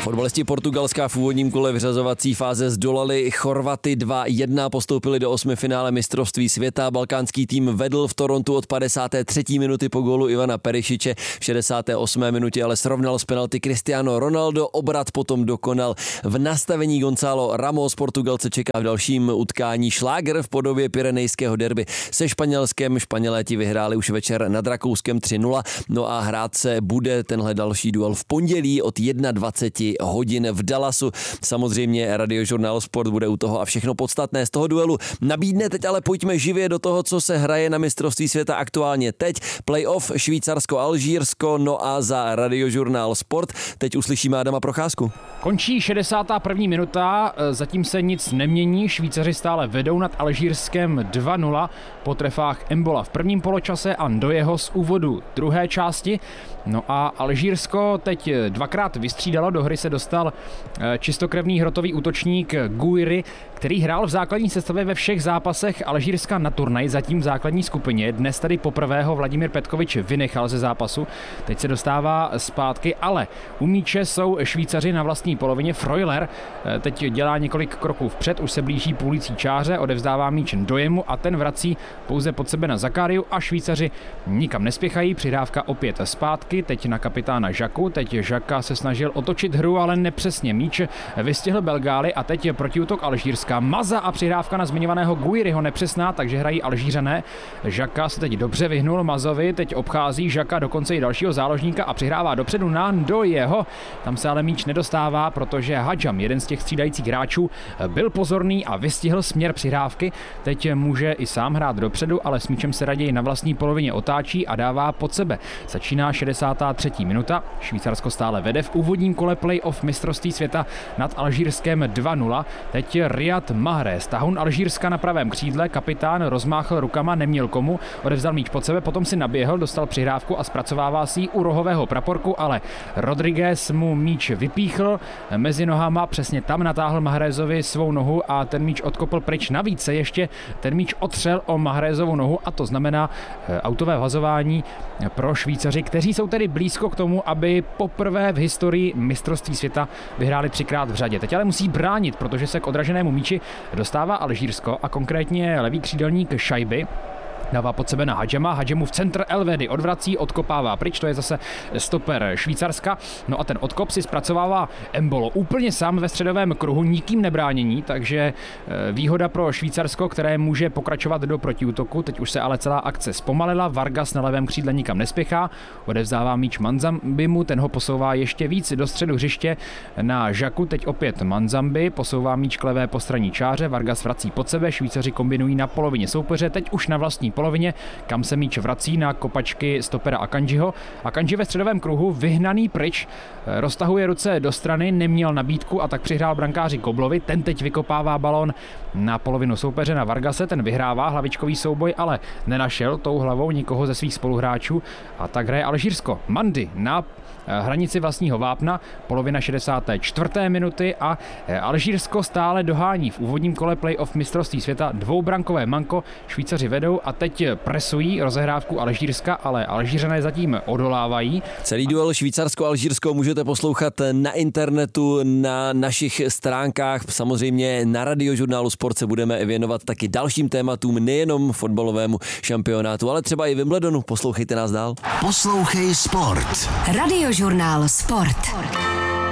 Fotbalisti Portugalska v úvodním kole vyřazovací fáze zdolali Chorvaty 2-1, postoupili do osmifinále mistrovství světa. Balkánský tým vedl v Torontu od 53. minuty po gólu Ivana Perišiče. V 68. minutě ale srovnal z penalty Cristiano Ronaldo. Obrat potom dokonal v nastavení Gonzalo Ramos. Portugalce čeká v dalším utkání šláger v podobě pyrenejského derby se Španělskem. Španěléti vyhráli už večer nad Rakouskem 3-0. No a hrát se bude tenhle další duel v pondělí od 21 hodin v Dallasu. Samozřejmě Radiožurnál Sport bude u toho a všechno podstatné z toho duelu nabídne. Teď ale pojďme živě do toho, co se hraje na mistrovství světa aktuálně teď. Playoff Švýcarsko-Alžírsko, no a za Radiožurnál Sport teď uslyšíme Adama Procházku. Končí 61. minuta, zatím se nic nemění, Švýcaři stále vedou nad Alžírskem 2-0 po trefách Embola v prvním poločase a Ndojeho z úvodu druhé části. No a Alžírsko teď dvakrát vystřídalo, do hry se dostal čistokrevný hrotový útočník Gouiri, který hrál v základní sestavě ve všech zápasech Alžírska na turnaji, zatím v základní skupině. Dnes tady poprvé ho Vladimír Petkovič vynechal ze zápasu, teď se dostává zpátky, ale u míče jsou Švýcaři na vlastní polovině. Freuler teď dělá několik kroků vpřed, už se blíží půlicí čáře, odevzdává míč Ndojemu a ten vrací pouze pod sebe na Zakariu a Švýcaři nikam nespěchají, přihrávka opět zpátky, teď na kapitána Žaku, teď Žaka se snažil otočit hru, ale nepřesně míč vystihl Belgály a teď je protiútok Alžírska. Maza a přihrávka na zmiňovaného Gouiriho nepřesná, takže hrají Alžířané. Žaka se teď dobře vyhnul Mazovi, teď obchází Žaka dokonce i dalšího záložníka a přihrává dopředu na Ndojeho. Tam se ale míč nedostává, protože Hadžam, jeden z těch střídajících hráčů, byl pozorný a vystihl směr přihrávky. Teď může i sám hrát dopředu, ale s míčem se raději na vlastní polovině otáčí a dává pod sebe. Začíná 63. minuta. Švýcarsko stále vede v úvodním kole playoff mistrovství světa nad Alžírskem 2-0. Teď Riyad Mahrez, tahoun Alžírska na pravém křídle, kapitán rozmáchl rukama, neměl komu, odevzdal míč pod sebe, potom si naběhl, dostal přihrávku a zpracovává si ji u rohového praporku, ale Rodriguez mu míč vypíchl mezi nohama, přesně tam natáhl Mahrezovi svou nohu a ten míč odkopl pryč. Navíc se ještě ten míč otřel o Mahrezovu nohu a to znamená autové vhazování pro Švýcaři, kteří jsou tedy blízko k tomu, aby poprvé v historii mistrovství světa vyhráli 3krát v řadě. Teď ale musí bránit, protože se k odraženému míči dostává Alžírsko a konkrétně levý křídelník Šajby. Dává pod sebe na Hadžama, Hadžamu v centr Elvedy odvrací, odkopává pryč, to je zase stoper Švýcarska. No a ten odkop si zpracovává Embolo úplně sám ve středovém kruhu, nikým nebránění, takže výhoda pro Švýcarsko, které může pokračovat do protiútoku. Teď už se ale celá akce zpomalila, Vargas na levém křídle nikam nespěchá, odevzdává míč Manzambimu, ten ho posouvá ještě víc do středu hřiště na Žaku, teď opět Manzambi, posouvá míč k levé postranní čáře, Vargas vrací pod sebe, Švýcaři kombinují na polovině soupeře, teď už na vlastní polovině, kam se míč vrací na kopačky stopera Akanjiho. Akanji ve středovém kruhu vyhnaný pryč, roztahuje ruce do strany, neměl nabídku a tak přihrál brankáři Koblovi, ten teď vykopává balón na polovinu soupeře na Vargase, ten vyhrává hlavičkový souboj, ale nenašel tou hlavou nikoho ze svých spoluhráčů a tak hraje Alžírsko. Mandy na hranici vlastního vápna, polovina 64. minuty a Alžírsko stále dohání v úvodním kole playoff mistrovství světa, dvoubrankové manko, Švýcaři vedou a teď presují rozehrávku Alžírska, ale Alžířané zatím odolávají. Celý duel Švýcarsko-Alžírsko můžete poslouchat na internetu, na našich stránkách, samozřejmě na Radiožurnálu Sport se budeme věnovat taky dalším tématům, nejenom fotbalovému šampionátu, ale třeba i Wimbledonu. Poslouchejte nás dál. Poslouchej Sport. Radiožurnál Sport.